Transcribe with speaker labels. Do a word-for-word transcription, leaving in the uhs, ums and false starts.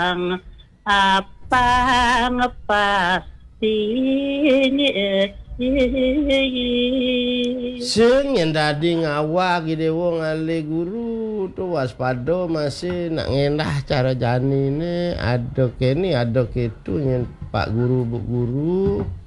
Speaker 1: apa ngepastinya
Speaker 2: Sing yang dadi ngawak dewa ngale guru tu waspada masih nak ngendah cara jani ni ada ke ni ada ke tu yang pak guru bu guru